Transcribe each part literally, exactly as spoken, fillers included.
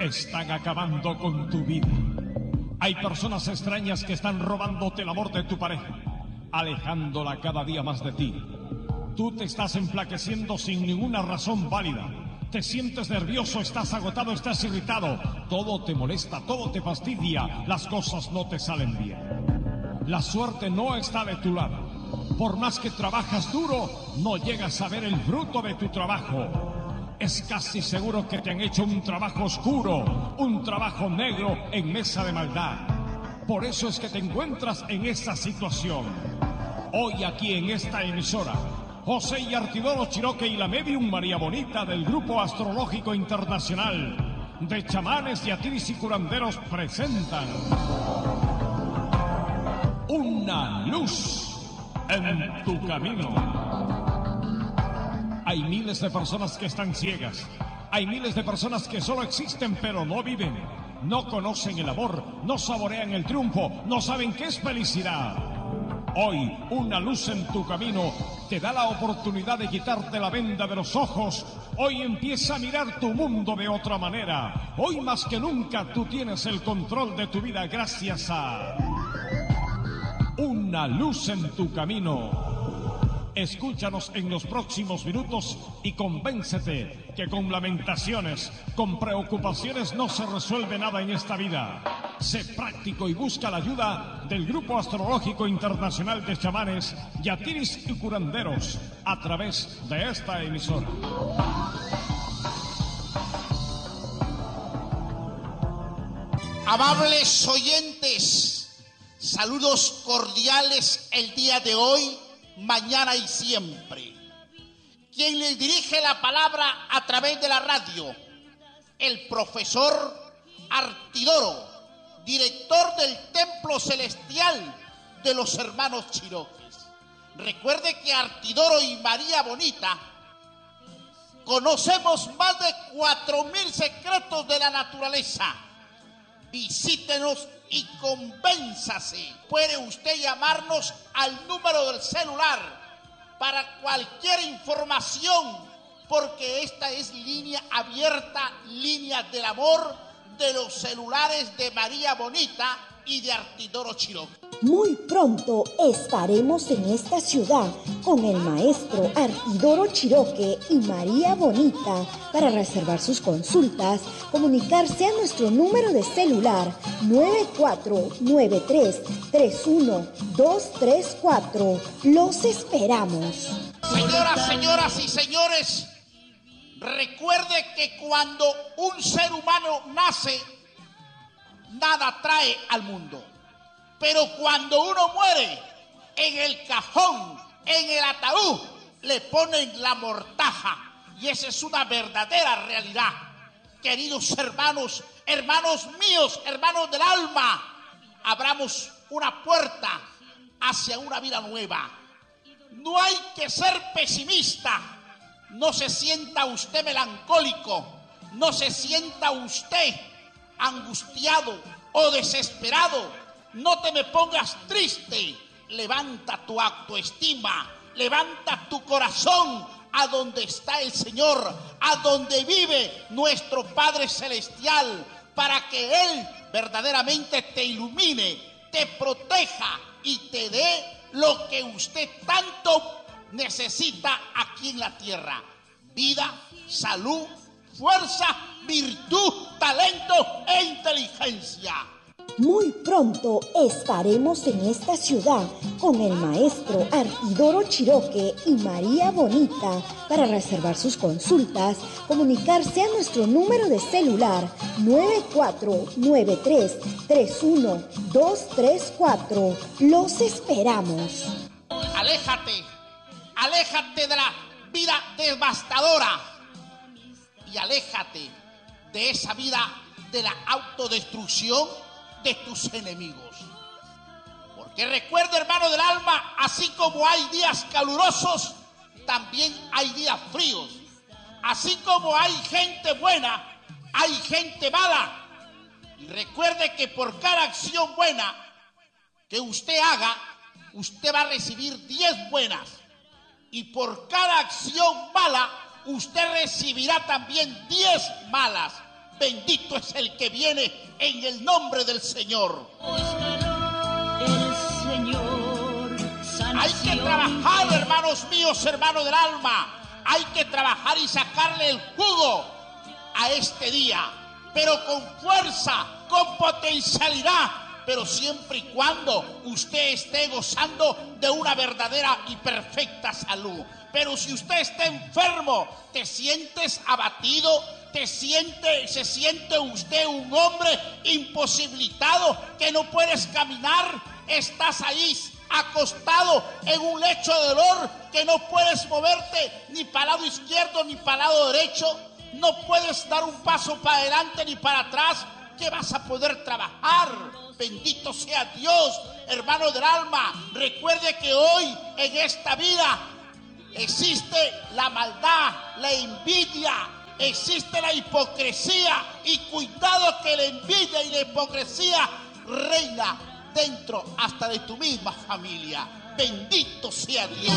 Están acabando con tu vida. Hay personas extrañas que están robándote el amor de tu pareja, alejándola cada día más de ti. Tú te estás enflaqueciendo sin ninguna razón válida. Te sientes nervioso, estás agotado, estás irritado. Todo te molesta, todo te fastidia. Las cosas no te salen bien. La suerte no está de tu lado. Por más que trabajas duro, no llegas a ver el fruto de tu trabajo. Es casi seguro que te han hecho un trabajo oscuro, un trabajo negro en mesa de maldad. Por eso es que te encuentras en esta situación. Hoy aquí en esta emisora, José y Artidoro Chiroque y la medium María Bonita del Grupo Astrológico Internacional de Chamanes, Yatiris y Curanderos presentan Una luz en tu camino. Hay miles de personas que están ciegas. Hay miles de personas que solo existen pero no viven. No conocen el amor, no saborean el triunfo, no saben qué es felicidad. Hoy, una luz en tu camino te da la oportunidad de quitarte la venda de los ojos. Hoy empieza a mirar tu mundo de otra manera. Hoy más que nunca tú tienes el control de tu vida gracias a Una luz en tu camino. Escúchanos en los próximos minutos y convéncete que con lamentaciones, con preocupaciones no se resuelve nada en esta vida. Sé práctico y busca la ayuda del Grupo Astrológico Internacional de Chamanes, Yatiris y Curanderos a través de esta emisora. Amables oyentes, saludos cordiales el día de hoy, mañana y siempre. Quien les dirige la palabra a través de la radio, el profesor Artidoro, director del Templo Celestial de los Hermanos Chiroques. Recuerde que Artidoro y María Bonita conocemos más de cuatro mil secretos de la naturaleza. Visítenos y convénzase. Puede usted llamarnos al número del celular para cualquier información, porque esta es línea abierta, línea del amor de los celulares de María Bonita y de Artidoro Chiroque. Muy pronto estaremos en esta ciudad con el maestro Artidoro Chiroque y María Bonita. Para reservar sus consultas, comunicarse a nuestro número de celular nueve cuatro nueve tres, tres uno dos tres cuatro. Los esperamos. Señoras, señoras y señores, recuerde que cuando un ser humano nace, nada trae al mundo. Pero cuando uno muere, en el cajón, en el ataúd, le ponen la mortaja. Y esa es una verdadera realidad. Queridos hermanos, hermanos míos, hermanos del alma, abramos una puerta hacia una vida nueva. No hay que ser pesimista. No se sienta usted melancólico. No se sienta usted angustiado o desesperado. No te me pongas triste. Levanta tu autoestima, levanta tu corazón a donde está el Señor, a donde vive nuestro Padre Celestial, para que Él verdaderamente te ilumine, te proteja y te dé lo que usted tanto necesita aquí en la tierra: vida, salud, fuerza, virtud, talento e inteligencia. Muy pronto estaremos en esta ciudad con el maestro Artidoro Chiroque y María Bonita. Para reservar sus consultas, comunicarse a nuestro número de celular nueve cuatro nueve tres, tres uno dos tres cuatro. Los esperamos. Aléjate, aléjate de la vida devastadora y aléjate de esa vida de la autodestrucción de tus enemigos. Porque recuerda, hermano del alma, así como hay días calurosos, también hay días fríos. Así como hay gente buena, hay gente mala. Y recuerde que por cada acción buena que usted haga, usted va a recibir diez buenas. Y por cada acción mala, usted recibirá también diez malas. Bendito es el que viene en el nombre del Señor. El Señor, hay que trabajar, hermanos míos, hermanos del alma. Hay que trabajar y sacarle el jugo a este día, pero con fuerza, con potencialidad, pero siempre y cuando usted esté gozando de una verdadera y perfecta salud. Pero si usted está enfermo, te sientes abatido, te siente, se siente usted un hombre imposibilitado, que no puedes caminar, estás ahí acostado en un lecho de dolor, que no puedes moverte ni para el lado izquierdo ni para el lado derecho, no puedes dar un paso para adelante ni para atrás, ¿qué vas a poder trabajar? Bendito sea Dios, hermano del alma. Recuerde que hoy en esta vida existe la maldad, la envidia, existe la hipocresía, y cuidado que la envidia y la hipocresía reina dentro hasta de tu misma familia. Bendito sea Dios.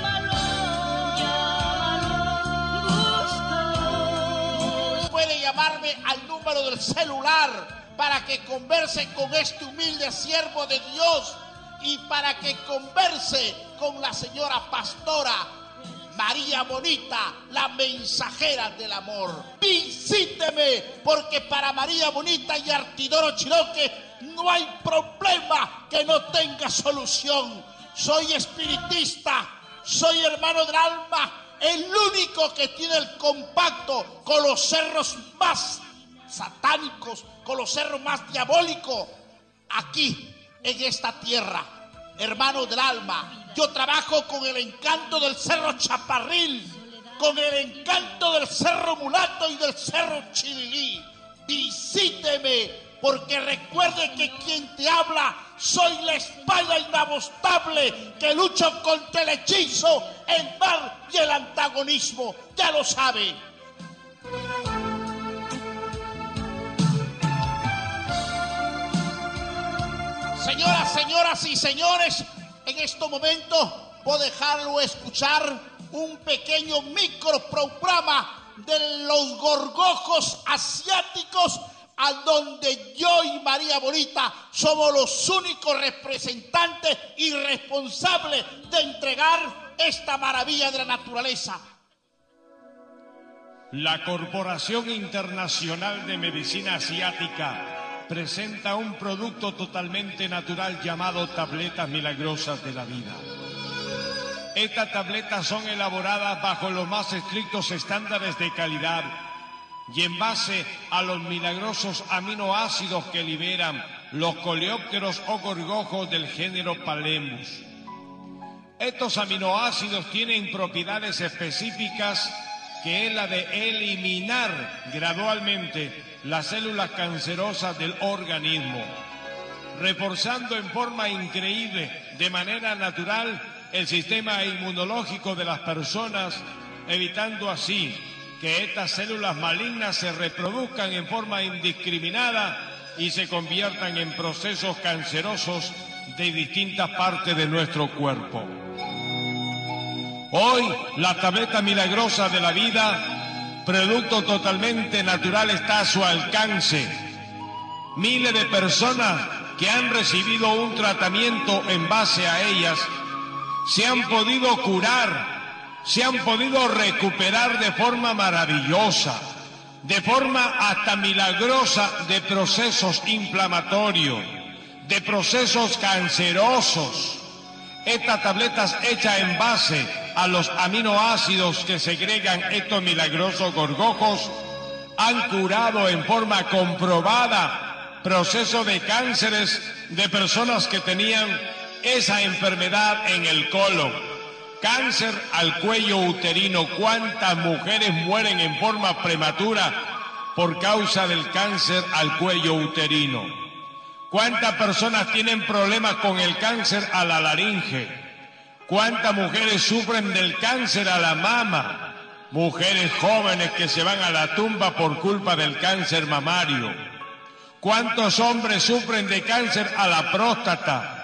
Puede llamarme al número del celular para que converse con este humilde siervo de Dios y para que converse con la señora pastora María Bonita, la mensajera del amor. Visíteme, porque para María Bonita y Artidoro Chiroque no hay problema que no tenga solución. Soy espiritista, soy hermano del alma, el único que tiene el compacto con los cerros más satánicos, con los cerros más diabólicos aquí en esta tierra. Hermano del alma, yo trabajo con el encanto del Cerro Chaparril, con el encanto del Cerro Mulato y del Cerro Chililí. Visíteme, porque recuerde que quien te habla soy la espada inabostable que lucha contra el hechizo, el mal y el antagonismo. Ya lo sabe. Señoras, señoras y señores, en estos momentos puedo dejarlo escuchar un pequeño microprograma de los gorgojos asiáticos, a donde yo y María Bonita somos los únicos representantes y responsables de entregar esta maravilla de la naturaleza. La Corporación Internacional de Medicina Asiática presenta un producto totalmente natural llamado tabletas milagrosas de la vida. Estas tabletas son elaboradas bajo los más estrictos estándares de calidad y en base a los milagrosos aminoácidos que liberan los coleópteros o gorgojos del género Palemus. Estos aminoácidos tienen propiedades específicas, que es la de eliminar gradualmente las células cancerosas del organismo, reforzando en forma increíble, de manera natural, el sistema inmunológico de las personas, evitando así que estas células malignas se reproduzcan en forma indiscriminada y se conviertan en procesos cancerosos de distintas partes de nuestro cuerpo. Hoy, la tableta milagrosa de la vida, producto totalmente natural, está a su alcance. Miles de personas que han recibido un tratamiento en base a ellas se han podido curar, se han podido recuperar de forma maravillosa, de forma hasta milagrosa, de procesos inflamatorios, de procesos cancerosos. Estas tabletas hechas en base a los aminoácidos que segregan estos milagrosos gorgojos han curado en forma comprobada procesos de cánceres de personas que tenían esa enfermedad en el colon, cáncer al cuello uterino. ¿Cuántas mujeres mueren en forma prematura por causa del cáncer al cuello uterino? ¿Cuántas personas tienen problemas con el cáncer a la laringe? ¿Cuántas mujeres sufren del cáncer a la mama? Mujeres jóvenes que se van a la tumba por culpa del cáncer mamario. ¿Cuántos hombres sufren de cáncer a la próstata?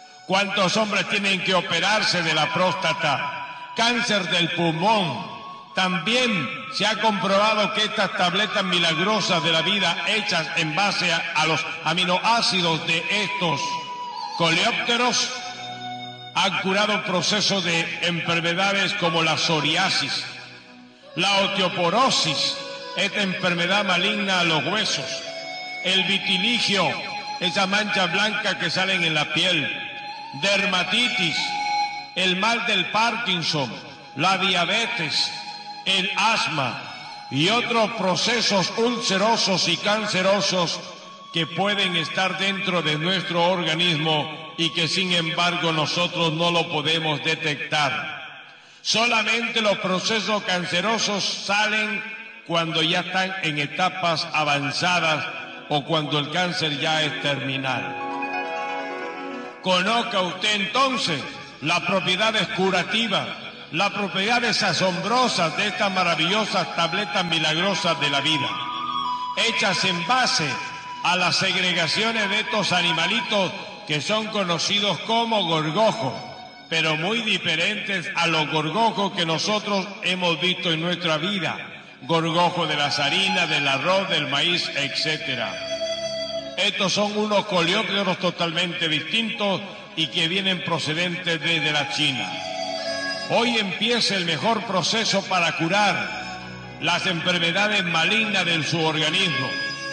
¿Cuántos hombres tienen que operarse de la próstata? Cáncer del pulmón, También se ha comprobado que estas tabletas milagrosas de la vida, hechas en base a, a los aminoácidos de estos coleópteros, han curado procesos de enfermedades como la psoriasis, la osteoporosis, esta enfermedad maligna a los huesos, el vitiligio, esas manchas blancas que salen en la piel, dermatitis, el mal del Parkinson, la diabetes, el asma y otros procesos ulcerosos y cancerosos que pueden estar dentro de nuestro organismo y que sin embargo nosotros no lo podemos detectar. Solamente los procesos cancerosos salen cuando ya están en etapas avanzadas o cuando el cáncer ya es terminal. Conozca usted entonces las propiedades curativas, las propiedades asombrosas de estas maravillosas tabletas milagrosas de la vida, hechas en base a las segregaciones de estos animalitos que son conocidos como gorgojos, pero muy diferentes a los gorgojos que nosotros hemos visto en nuestra vida, gorgojo de las harinas, del arroz, del maíz, etcétera. Estos son unos coleópteros totalmente distintos y que vienen procedentes desde la China. Hoy empieza el mejor proceso para curar las enfermedades malignas de su organismo,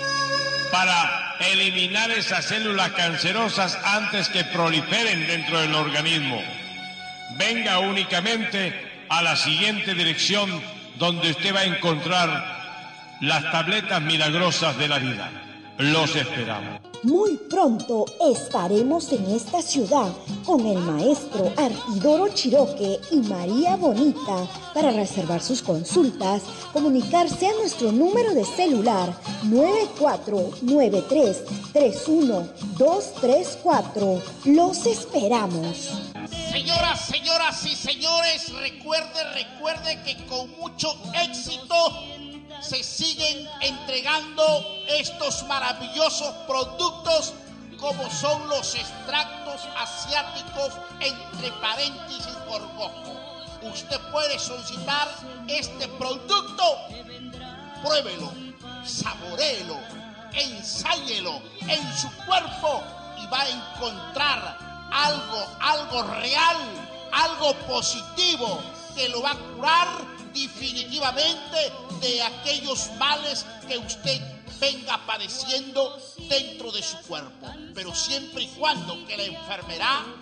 para eliminar esas células cancerosas antes que proliferen dentro del organismo. Venga únicamente a la siguiente dirección donde usted va a encontrar las tabletas milagrosas de la vida. Los esperamos. Muy pronto estaremos en esta ciudad con el maestro Artidoro Chiroque y María Bonita. Para reservar sus consultas, comunicarse a nuestro número de celular nueve cuatro nueve tres, tres uno dos tres cuatro. Los esperamos. Señoras, señoras y señores, recuerde, recuerde que con mucho éxito se siguen entregando estos maravillosos productos como son los extractos asiáticos, entre paréntesis gorgojo. Usted puede solicitar este producto, pruébelo, saboréelo, ensáyelo en su cuerpo y va a encontrar algo, algo real, algo positivo que lo va a curar definitivamente de aquellos males que usted venga padeciendo dentro de su cuerpo, pero siempre y cuando que la enfermedad